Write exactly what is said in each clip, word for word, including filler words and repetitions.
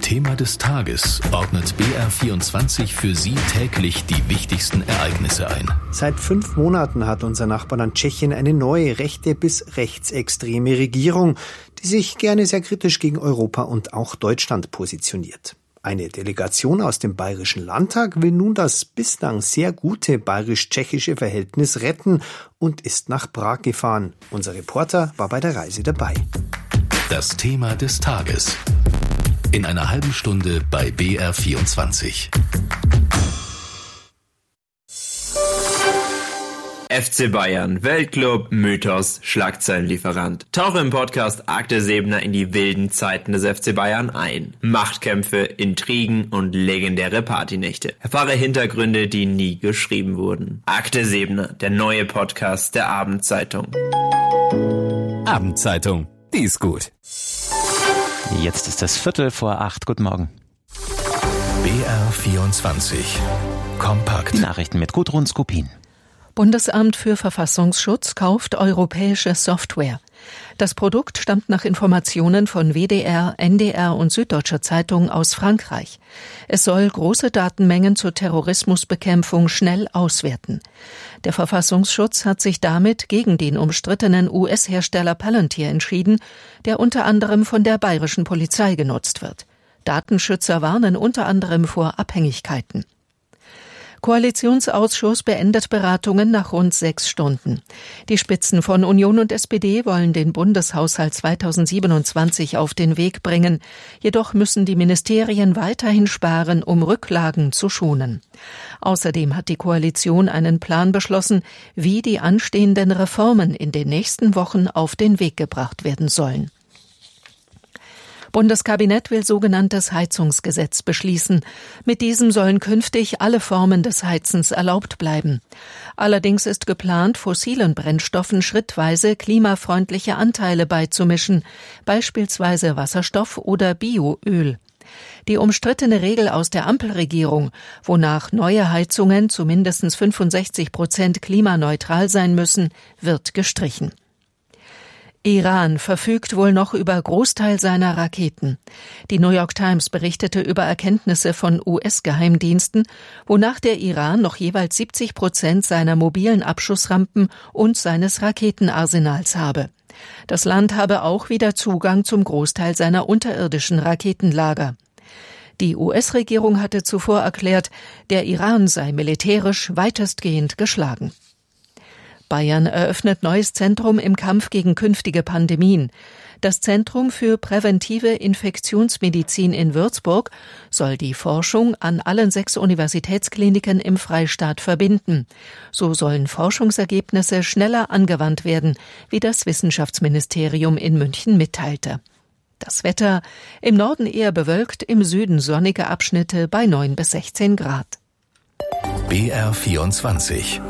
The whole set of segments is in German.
Thema des Tages ordnet B R vierundzwanzig für Sie täglich die wichtigsten Ereignisse ein. Seit fünf Monaten hat unser Nachbarland Tschechien eine neue rechte bis rechtsextreme Regierung, die sich gerne sehr kritisch gegen Europa und auch Deutschland positioniert. Eine Delegation aus dem Bayerischen Landtag will nun das bislang sehr gute bayerisch-tschechische Verhältnis retten und ist nach Prag gefahren. Unser Reporter war bei der Reise dabei. Das Thema des Tages. In einer halben Stunde bei B R vierundzwanzig. F C Bayern, Weltclub, Mythos, Schlagzeilenlieferant. Tauche im Podcast Akte Seebner in die wilden Zeiten des F C Bayern ein. Machtkämpfe, Intrigen und legendäre Partynächte. Erfahre Hintergründe, die nie geschrieben wurden. Akte Seebner, der neue Podcast der Abendzeitung. Abendzeitung, die ist gut. Jetzt ist es Viertel vor acht. Guten Morgen. B R vierundzwanzig. Kompakt. Die Nachrichten mit Gudrun Skopin. Bundesamt für Verfassungsschutz kauft europäische Software. Das Produkt stammt nach Informationen von W D R, N D R und Süddeutscher Zeitung aus Frankreich. Es soll große Datenmengen zur Terrorismusbekämpfung schnell auswerten. Der Verfassungsschutz hat sich damit gegen den umstrittenen U S-Hersteller Palantir entschieden, der unter anderem von der bayerischen Polizei genutzt wird. Datenschützer warnen unter anderem vor Abhängigkeiten. Koalitionsausschuss beendet Beratungen nach rund sechs Stunden. Die Spitzen von Union und S P D wollen den Bundeshaushalt zweitausendsiebenundzwanzig auf den Weg bringen. Jedoch müssen die Ministerien weiterhin sparen, um Rücklagen zu schonen. Außerdem hat die Koalition einen Plan beschlossen, wie die anstehenden Reformen in den nächsten Wochen auf den Weg gebracht werden sollen. Bundeskabinett will sogenanntes Heizungsgesetz beschließen. Mit diesem sollen künftig alle Formen des Heizens erlaubt bleiben. Allerdings ist geplant, fossilen Brennstoffen schrittweise klimafreundliche Anteile beizumischen, beispielsweise Wasserstoff oder Bioöl. Die umstrittene Regel aus der Ampelregierung, wonach neue Heizungen zu mindestens fünfundsechzig Prozent klimaneutral sein müssen, wird gestrichen. Iran verfügt wohl noch über Großteil seiner Raketen. Die New York Times berichtete über Erkenntnisse von U S-Geheimdiensten, wonach der Iran noch jeweils siebzig Prozent seiner mobilen Abschussrampen und seines Raketenarsenals habe. Das Land habe auch wieder Zugang zum Großteil seiner unterirdischen Raketenlager. Die U S-Regierung hatte zuvor erklärt, der Iran sei militärisch weitestgehend geschlagen. Bayern eröffnet neues Zentrum im Kampf gegen künftige Pandemien. Das Zentrum für präventive Infektionsmedizin in Würzburg soll die Forschung an allen sechs Universitätskliniken im Freistaat verbinden. So sollen Forschungsergebnisse schneller angewandt werden, wie das Wissenschaftsministerium in München mitteilte. Das Wetter: im Norden eher bewölkt, im Süden sonnige Abschnitte bei neun bis sechzehn Grad. B R vierundzwanzig.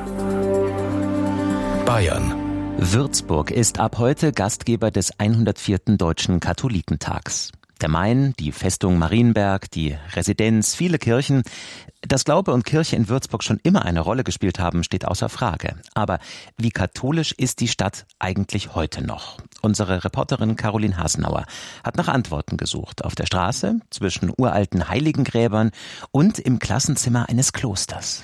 Bayern. Würzburg ist ab heute Gastgeber des hundertvierten Deutschen Katholikentags. Der Main, die Festung Marienberg, die Residenz, viele Kirchen. Dass Glaube und Kirche in Würzburg schon immer eine Rolle gespielt haben, steht außer Frage. Aber wie katholisch ist die Stadt eigentlich heute noch? Unsere Reporterin Caroline Hasenauer hat nach Antworten gesucht. Auf der Straße, zwischen uralten Heiligengräbern und im Klassenzimmer eines Klosters.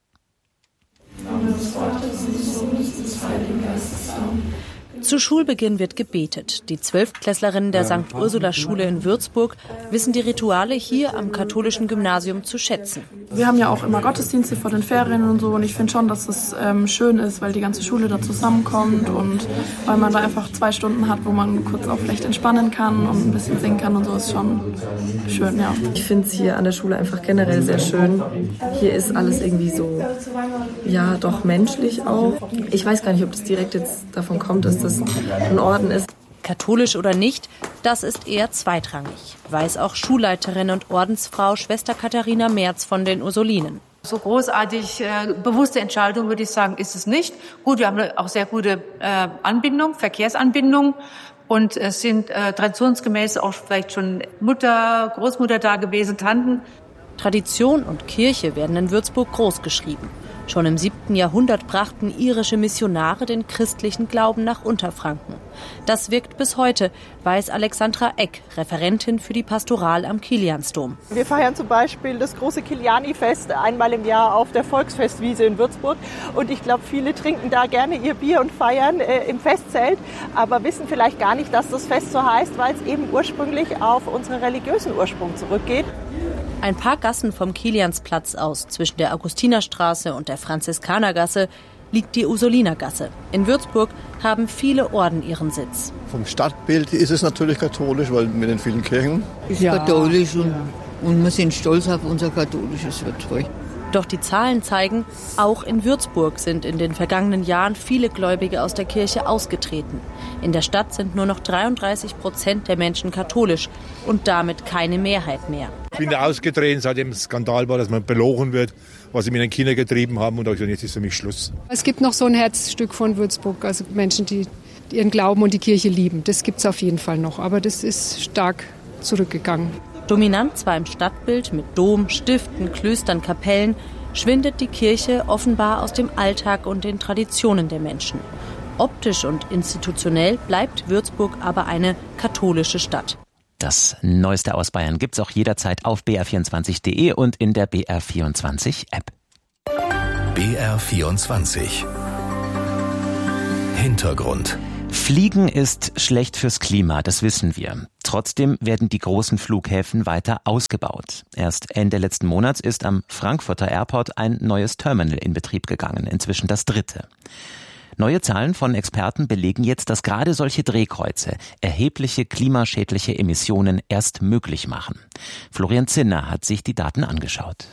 Zu Schulbeginn wird gebetet. Die Zwölftklässlerinnen der Sankt Ursula Schule in Würzburg wissen die Rituale hier am katholischen Gymnasium zu schätzen. Wir haben ja auch immer Gottesdienste vor den Ferien und so, und ich finde schon, dass es ähm, schön ist, weil die ganze Schule da zusammenkommt und weil man da einfach zwei Stunden hat, wo man kurz auch vielleicht entspannen kann und ein bisschen singen kann und so, ist schon schön, ja. Ich finde es hier an der Schule einfach generell sehr schön. Hier ist alles irgendwie so, ja, doch menschlich auch. Ich weiß gar nicht, ob das direkt jetzt davon kommt, dass das ein Orden ist. Katholisch oder nicht, das ist eher zweitrangig, weiß auch Schulleiterin und Ordensfrau Schwester Katharina Merz von den Ursulinen. So großartig äh, bewusste Entscheidung, würde ich sagen, ist es nicht. Gut, wir haben auch sehr gute äh, Anbindung, Verkehrsanbindung. Und es sind äh, traditionsgemäß auch vielleicht schon Mutter, Großmutter da gewesen, Tanten. Tradition und Kirche werden in Würzburg groß geschrieben. Schon im siebten Jahrhundert brachten irische Missionare den christlichen Glauben nach Unterfranken. Das wirkt bis heute, weiß Alexandra Eck, Referentin für die Pastoral am Kiliansdom. Wir feiern zum Beispiel das große Kiliani-Fest einmal im Jahr auf der Volksfestwiese in Würzburg. Und ich glaube, viele trinken da gerne ihr Bier und feiern äh, im Festzelt, aber wissen vielleicht gar nicht, dass das Fest so heißt, weil es eben ursprünglich auf unseren religiösen Ursprung zurückgeht. Ein paar Gassen vom Kiliansplatz aus, zwischen der Augustinerstraße und der Franziskanergasse, liegt die Ursulinergasse. In Würzburg haben viele Orden ihren Sitz. Vom Stadtbild ist es natürlich katholisch, weil mit den vielen Kirchen. Ist ja katholisch und, und wir sind stolz auf unser katholisches Würzburg. Doch die Zahlen zeigen, auch in Würzburg sind in den vergangenen Jahren viele Gläubige aus der Kirche ausgetreten. In der Stadt sind nur noch dreiunddreißig Prozent der Menschen katholisch und damit keine Mehrheit mehr. Ich bin da ausgetreten, seitdem es Skandal war, dass man belogen wird, was sie mit den Kindern getrieben haben. Und jetzt ist für mich Schluss. Es gibt noch so ein Herzstück von Würzburg, also Menschen, die ihren Glauben und die Kirche lieben. Das gibt es auf jeden Fall noch, aber das ist stark zurückgegangen. Dominant zwar im Stadtbild mit Dom, Stiften, Klöstern, Kapellen, schwindet die Kirche offenbar aus dem Alltag und den Traditionen der Menschen. Optisch und institutionell bleibt Würzburg aber eine katholische Stadt. Das Neueste aus Bayern gibt's auch jederzeit auf b r vierundzwanzig punkt d e und in der B R vierundzwanzig App. B R vierundzwanzig Hintergrund. Fliegen ist schlecht fürs Klima, das wissen wir. Trotzdem werden die großen Flughäfen weiter ausgebaut. Erst Ende letzten Monats ist am Frankfurter Airport ein neues Terminal in Betrieb gegangen, inzwischen das dritte. Neue Zahlen von Experten belegen jetzt, dass gerade solche Drehkreuze erhebliche klimaschädliche Emissionen erst möglich machen. Florian Zinner hat sich die Daten angeschaut.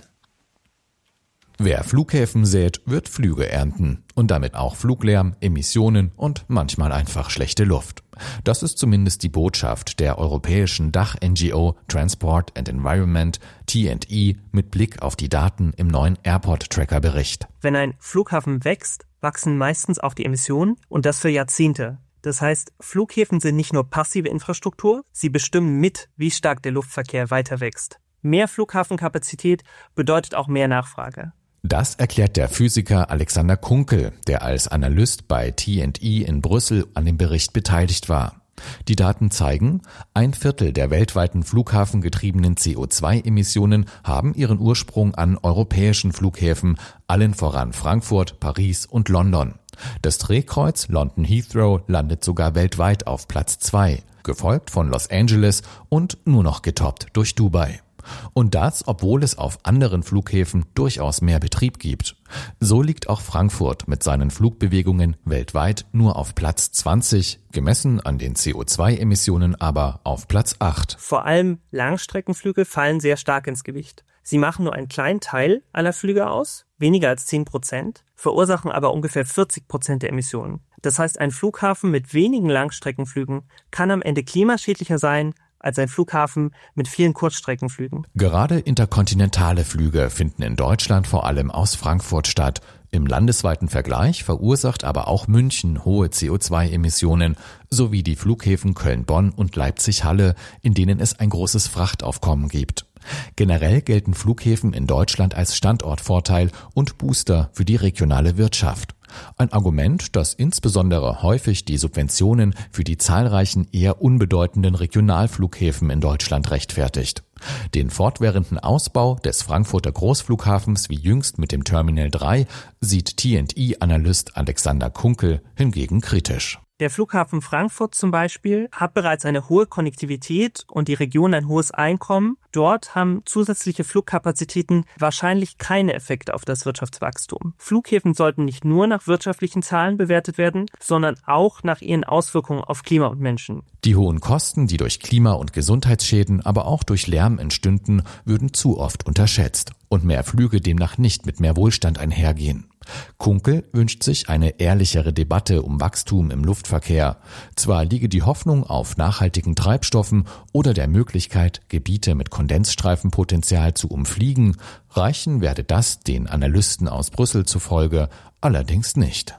Wer Flughäfen sät, wird Flüge ernten und damit auch Fluglärm, Emissionen und manchmal einfach schlechte Luft. Das ist zumindest die Botschaft der europäischen Dach-N G O Transport and Environment, T and E, mit Blick auf die Daten im neuen Airport-Tracker-Bericht. Wenn ein Flughafen wächst, wachsen meistens auch die Emissionen und das für Jahrzehnte. Das heißt, Flughäfen sind nicht nur passive Infrastruktur, sie bestimmen mit, wie stark der Luftverkehr weiter wächst. Mehr Flughafenkapazität bedeutet auch mehr Nachfrage. Das erklärt der Physiker Alexander Kunkel, der als Analyst bei T and E in Brüssel an dem Bericht beteiligt war. Die Daten zeigen, ein Viertel der weltweiten flughafengetriebenen C O zwei Emissionen haben ihren Ursprung an europäischen Flughäfen, allen voran Frankfurt, Paris und London. Das Drehkreuz London Heathrow landet sogar weltweit auf Platz zwei, gefolgt von Los Angeles und nur noch getoppt durch Dubai. Und das, obwohl es auf anderen Flughäfen durchaus mehr Betrieb gibt. So liegt auch Frankfurt mit seinen Flugbewegungen weltweit nur auf Platz zwanzig, gemessen an den C O zwei Emissionen aber auf Platz acht. Vor allem Langstreckenflüge fallen sehr stark ins Gewicht. Sie machen nur einen kleinen Teil aller Flüge aus, weniger als zehn Prozent, verursachen aber ungefähr vierzig Prozent der Emissionen. Das heißt, ein Flughafen mit wenigen Langstreckenflügen kann am Ende klimaschädlicher sein als ein Flughafen mit vielen Kurzstreckenflügen. Gerade interkontinentale Flüge finden in Deutschland vor allem aus Frankfurt statt. Im landesweiten Vergleich verursacht aber auch München hohe C O zwei Emissionen, sowie die Flughäfen Köln-Bonn und Leipzig-Halle, in denen es ein großes Frachtaufkommen gibt. Generell gelten Flughäfen in Deutschland als Standortvorteil und Booster für die regionale Wirtschaft. Ein Argument, das insbesondere häufig die Subventionen für die zahlreichen eher unbedeutenden Regionalflughäfen in Deutschland rechtfertigt. Den fortwährenden Ausbau des Frankfurter Großflughafens wie jüngst mit dem Terminal drei sieht T and E-Analyst Alexander Kunkel hingegen kritisch. Der Flughafen Frankfurt zum Beispiel hat bereits eine hohe Konnektivität und die Region ein hohes Einkommen. Dort haben zusätzliche Flugkapazitäten wahrscheinlich keine Effekte auf das Wirtschaftswachstum. Flughäfen sollten nicht nur nach wirtschaftlichen Zahlen bewertet werden, sondern auch nach ihren Auswirkungen auf Klima und Menschen. Die hohen Kosten, die durch Klima- und Gesundheitsschäden, aber auch durch Lärm entstünden, würden zu oft unterschätzt und mehr Flüge demnach nicht mit mehr Wohlstand einhergehen. Kunkel wünscht sich eine ehrlichere Debatte um Wachstum im Luftverkehr. Zwar liege die Hoffnung auf nachhaltigen Treibstoffen oder der Möglichkeit, Gebiete mit Kondensstreifenpotenzial zu umfliegen, reichen werde das den Analysten aus Brüssel zufolge allerdings nicht.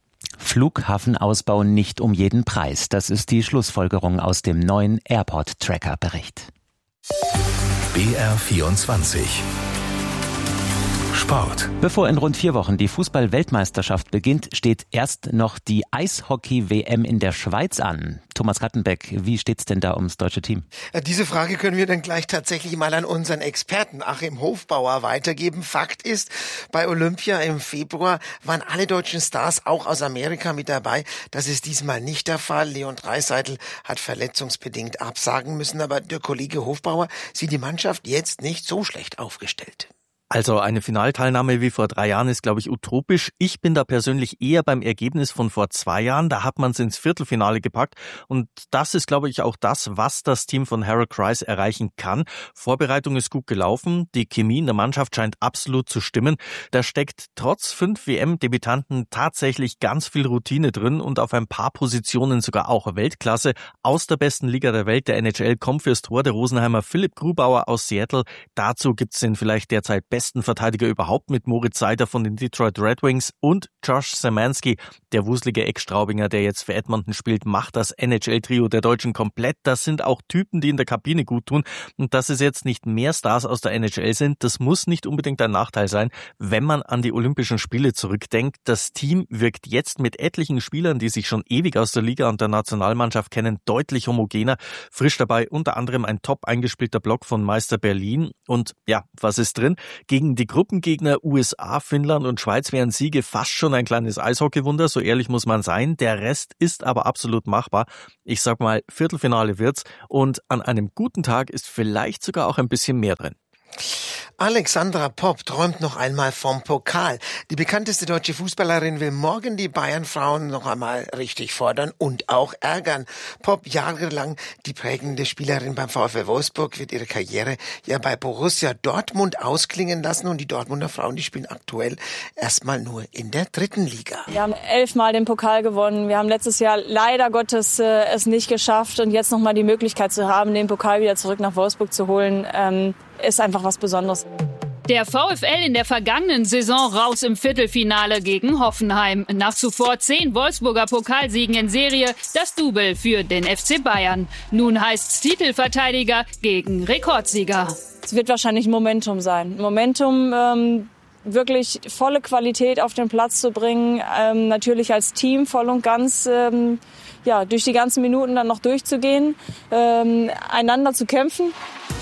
Flughafenausbau nicht um jeden Preis. Das ist die Schlussfolgerung aus dem neuen Airport-Tracker-Bericht. B R vierundzwanzig Sport. Bevor in rund vier Wochen die Fußball-Weltmeisterschaft beginnt, steht erst noch die Eishockey-W M in der Schweiz an. Thomas Kattenbeck, wie steht's denn da ums deutsche Team? Diese Frage können wir dann gleich tatsächlich mal an unseren Experten Achim Hofbauer weitergeben. Fakt ist, bei Olympia im Februar waren alle deutschen Stars auch aus Amerika mit dabei. Das ist diesmal nicht der Fall. Leon Draisaitl hat verletzungsbedingt absagen müssen, aber der Kollege Hofbauer sieht die Mannschaft jetzt nicht so schlecht aufgestellt. Also eine Finalteilnahme wie vor drei Jahren ist, glaube ich, utopisch. Ich bin da persönlich eher beim Ergebnis von vor zwei Jahren. Da hat man es ins Viertelfinale gepackt. Und das ist, glaube ich, auch das, was das Team von Harold Kreis erreichen kann. Vorbereitung ist gut gelaufen. Die Chemie in der Mannschaft scheint absolut zu stimmen. Da steckt trotz fünf W M-Debütanten tatsächlich ganz viel Routine drin und auf ein paar Positionen sogar auch Weltklasse. Aus der besten Liga der Welt, der N H L, kommt fürs Tor der Rosenheimer Philipp Grubauer aus Seattle. Dazu gibt's den vielleicht derzeit besten Verteidiger überhaupt mit Moritz Seider von den Detroit Red Wings und Josh Szymanski, der wuselige Ex-Straubinger, der jetzt für Edmonton spielt, macht das N H L-Trio der Deutschen komplett. Das sind auch Typen, die in der Kabine gut tun. Und dass es jetzt nicht mehr Stars aus der N H L sind, das muss nicht unbedingt ein Nachteil sein, wenn man an die Olympischen Spiele zurückdenkt. Das Team wirkt jetzt mit etlichen Spielern, die sich schon ewig aus der Liga und der Nationalmannschaft kennen, deutlich homogener. Frisch dabei unter anderem ein top eingespielter Block von Meister Berlin. Und ja, was ist drin? Gegen die Gruppengegner U S A, Finnland und Schweiz wären Siege fast schon ein kleines Eishockeywunder, so ehrlich muss man sein. Der Rest ist aber absolut machbar. Ich sag mal, Viertelfinale wird's und an einem guten Tag ist vielleicht sogar auch ein bisschen mehr drin. Alexandra Popp träumt noch einmal vom Pokal. Die bekannteste deutsche Fußballerin will morgen die Bayern-Frauen noch einmal richtig fordern und auch ärgern. Popp, jahrelang die prägende Spielerin beim VfL Wolfsburg, wird ihre Karriere ja bei Borussia Dortmund ausklingen lassen und die Dortmunder Frauen, die spielen aktuell erstmal nur in der dritten Liga. Wir haben elfmal den Pokal gewonnen. Wir haben letztes Jahr leider Gottes äh, es nicht geschafft und jetzt noch mal die Möglichkeit zu haben, den Pokal wieder zurück nach Wolfsburg zu holen, ähm, ist einfach was Besonderes. Der VfL in der vergangenen Saison raus im Viertelfinale gegen Hoffenheim. Nach zuvor zehn Wolfsburger Pokalsiegen in Serie das Double für den F C Bayern. Nun heißt's Titelverteidiger gegen Rekordsieger. Es wird wahrscheinlich ein Momentum sein. Momentum, ähm, wirklich volle Qualität auf den Platz zu bringen. Ähm, natürlich als Team voll und ganz ähm, ja, durch die ganzen Minuten dann noch durchzugehen, ähm, einander zu kämpfen.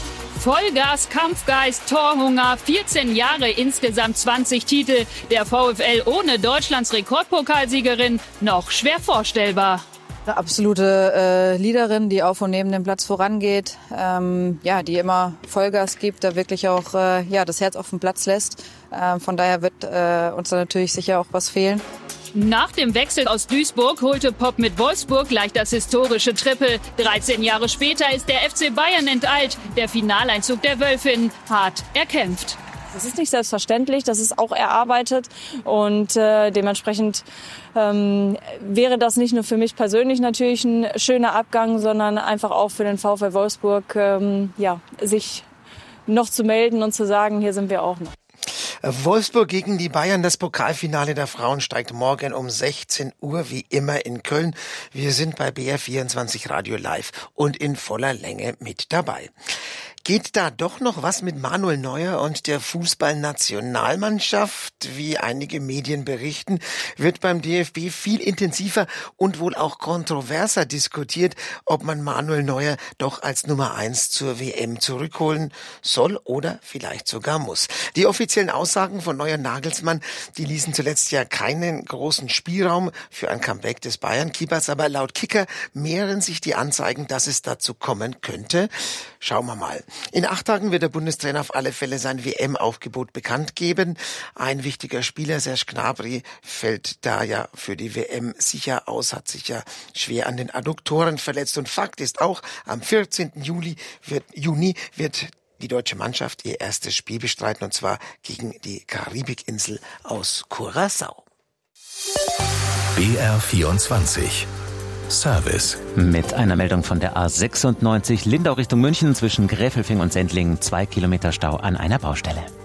Vollgas, Kampfgeist, Torhunger, vierzehn Jahre, insgesamt zwanzig Titel. Der VfL ohne Deutschlands Rekordpokalsiegerin noch schwer vorstellbar. Eine absolute äh, Leaderin, die auf und neben dem Platz vorangeht, ähm, ja, die immer Vollgas gibt, da wirklich auch äh, ja, das Herz auf den Platz lässt. Äh, von daher wird äh, uns da natürlich sicher auch was fehlen. Nach dem Wechsel aus Duisburg holte Popp mit Wolfsburg gleich das historische Triple. dreizehn Jahre später ist der F C Bayern enteilt. Der Finaleinzug der Wölfin hart erkämpft. Das ist nicht selbstverständlich, das ist auch erarbeitet und äh, dementsprechend ähm, wäre das nicht nur für mich persönlich natürlich ein schöner Abgang, sondern einfach auch für den VfL Wolfsburg, ähm, ja, sich noch zu melden und zu sagen, hier sind wir auch noch. Wolfsburg gegen die Bayern, das Pokalfinale der Frauen steigt morgen um sechzehn Uhr wie immer in Köln. Wir sind bei B R vierundzwanzig Radio Live und in voller Länge mit dabei. Geht da doch noch was mit Manuel Neuer und der Fußballnationalmannschaft? Wie einige Medien berichten, wird beim D F B viel intensiver und wohl auch kontroverser diskutiert, ob man Manuel Neuer doch als Nummer eins zur W M zurückholen soll oder vielleicht sogar muss. Die offiziellen Aussagen von Neuer Nagelsmann, die ließen zuletzt ja keinen großen Spielraum für ein Comeback des Bayern-Keepers, aber laut Kicker mehren sich die Anzeigen, dass es dazu kommen könnte. Schauen wir mal. In acht Tagen wird der Bundestrainer auf alle Fälle sein W M-Aufgebot bekannt geben. Ein wichtiger Spieler, Serge Gnabry, fällt da ja für die W M sicher aus, hat sich ja schwer an den Adduktoren verletzt. Und Fakt ist auch, am vierzehnten Juli wird, Juni wird die deutsche Mannschaft ihr erstes Spiel bestreiten, und zwar gegen die Karibikinsel aus Curaçao. B R vierundzwanzig Service. Mit einer Meldung von der A sechsundneunzig Lindau Richtung München zwischen Gräfelfing und Sendling, zwei Kilometer Stau an einer Baustelle.